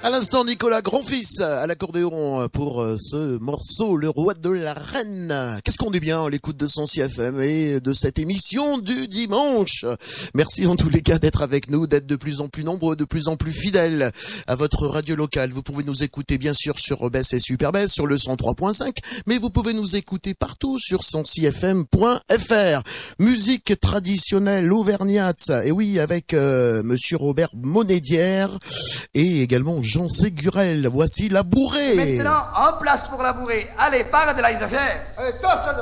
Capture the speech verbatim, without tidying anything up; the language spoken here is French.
À l'instant, Nicolas Grandfils à l'accordéon pour ce morceau, Le Roi de la Reine. Qu'est-ce qu'on est bien à l'écoute de son C F M et de cette émission du dimanche. Merci en tous les cas d'être avec nous, d'être de plus en plus nombreux, de plus en plus fidèles à votre radio locale. Vous pouvez nous écouter bien sûr sur Bess et Superbess, sur le cent trois point cinq, mais vous pouvez nous écouter partout sur son C F M point F R. Musique traditionnelle auvergnate, et oui, avec euh, Monsieur Robert Monédière et également Jean Ségurel. Voici La Bourrée. Maintenant, en place pour La Bourrée. Allez, parle de la Isabelle.